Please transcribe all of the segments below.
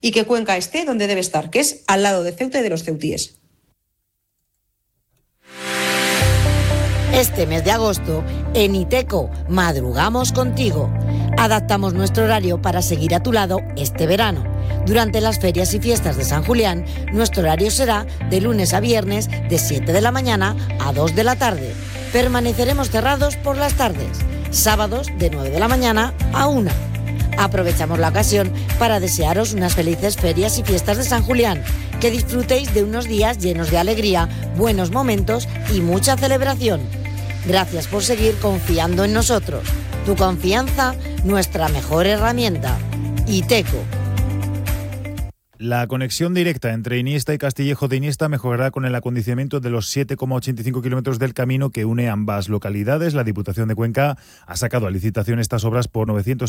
y que Cuenca esté donde debe estar, que es al lado de Ceuta y de los ceutíes. Este mes de agosto, en Iteco, madrugamos contigo. Adaptamos nuestro horario para seguir a tu lado este verano. Durante las ferias y fiestas de San Julián, nuestro horario será de lunes a viernes de 7 de la mañana a 2 de la tarde. Permaneceremos cerrados por las tardes, sábados de 9 de la mañana a 1. Aprovechamos la ocasión para desearos unas felices ferias y fiestas de San Julián, que disfrutéis de unos días llenos de alegría, buenos momentos y mucha celebración. Gracias por seguir confiando en nosotros. Tu confianza, nuestra mejor herramienta. Iteco. La conexión directa entre Iniesta y Castillejo de Iniesta mejorará con el acondicionamiento de los 7,85 kilómetros del camino que une ambas localidades. La Diputación de Cuenca ha sacado a licitación estas obras por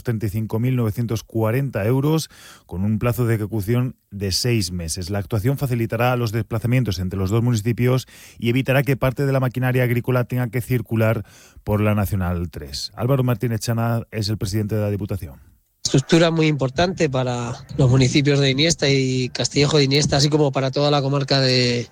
935.940 euros, con un plazo de ejecución de 6 meses. La actuación facilitará los desplazamientos entre los dos municipios y evitará que parte de la maquinaria agrícola tenga que circular por la Nacional 3. Álvaro Martínez Chana es el presidente de la Diputación. Estructura muy importante para los municipios de Iniesta y Castillejo de Iniesta, así como para toda la comarca de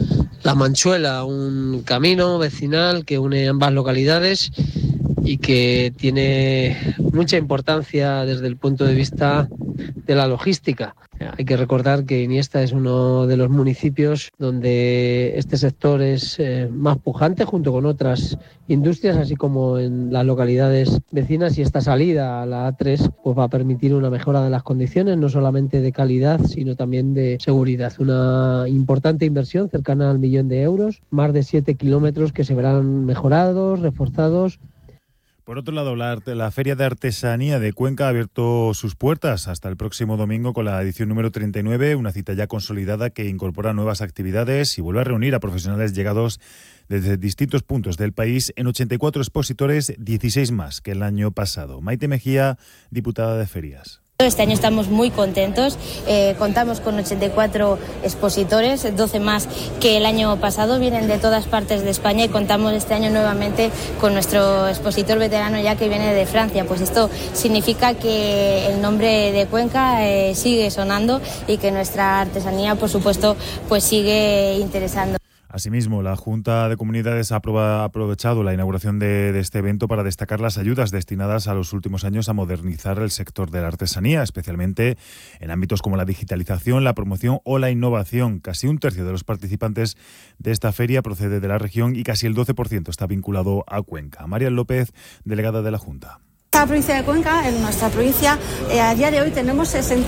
La Manchuela, un camino vecinal que une ambas localidades y que tiene mucha importancia desde el punto de vista de la logística. Hay que recordar que Iniesta es uno de los municipios donde este sector es más pujante junto con otras industrias, así como en las localidades vecinas, y esta salida a la A3 pues va a permitir una mejora de las condiciones, no solamente de calidad, sino también de seguridad. Una importante inversión cercana al 1 millón de euros, más de 7 kilómetros que se verán mejorados, reforzados. Por otro lado, la Feria de Artesanía de Cuenca ha abierto sus puertas hasta el próximo domingo con la edición número 39, una cita ya consolidada que incorpora nuevas actividades y vuelve a reunir a profesionales llegados desde distintos puntos del país en 84 expositores, 16 más que el año pasado. Maite Mejía, diputada de Ferias. Este año estamos muy contentos, contamos con 84 expositores, 12 más que el año pasado, vienen de todas partes de España y contamos este año nuevamente con nuestro expositor veterano ya que viene de Francia. Pues esto significa que el nombre de Cuenca sigue sonando y que nuestra artesanía, por supuesto, pues sigue interesando. Asimismo, la Junta de Comunidades ha aprovechado la inauguración de este evento para destacar las ayudas destinadas a los últimos años a modernizar el sector de la artesanía, especialmente en ámbitos como la digitalización, la promoción o la innovación. Casi un tercio de los participantes de esta feria procede de la región y casi el 12% está vinculado a Cuenca. María López, delegada de la Junta. Esta provincia de Cuenca, en nuestra provincia, a día de hoy tenemos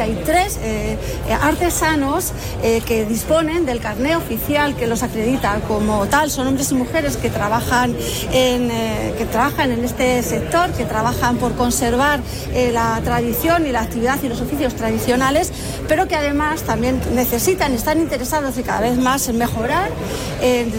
63 artesanos que disponen del carné oficial que los acredita como tal. Son hombres y mujeres que trabajan en este sector, que trabajan por conservar la tradición y la actividad y los oficios tradicionales, pero que además también están interesados y cada vez más en mejorar, en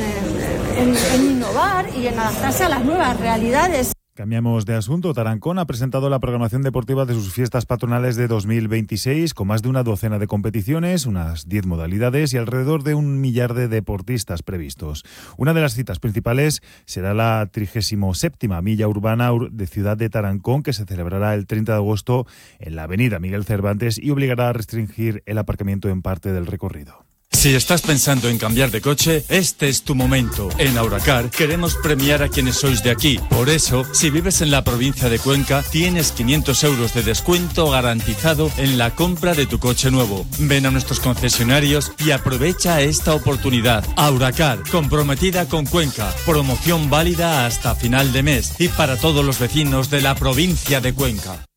innovar y en adaptarse a las nuevas realidades. Cambiamos de asunto. Tarancón ha presentado la programación deportiva de sus fiestas patronales de 2026 con más de una docena de competiciones, unas 10 modalidades y alrededor de 1 millar de deportistas previstos. Una de las citas principales será la 37ª Milla Urbana de Ciudad de Tarancón, que se celebrará el 30 de agosto en la avenida Miguel Cervantes y obligará a restringir el aparcamiento en parte del recorrido. Si estás pensando en cambiar de coche, este es tu momento. En Auracar queremos premiar a quienes sois de aquí. Por eso, si vives en la provincia de Cuenca, tienes 500 euros de descuento garantizado en la compra de tu coche nuevo. Ven a nuestros concesionarios y aprovecha esta oportunidad. Auracar, comprometida con Cuenca. Promoción válida hasta final de mes y para todos los vecinos de la provincia de Cuenca.